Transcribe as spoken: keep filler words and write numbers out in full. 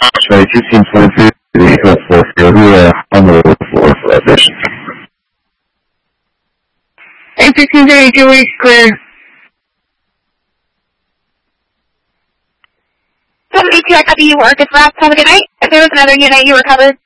Sorry, fifteen twenty-two, vehicle four four, we are on the floor for that station. Hey, fifteen thirty-two, we're clear. seventy-two, I copy you work. It's Rob. Have a good night. If there was another unit, you recovered.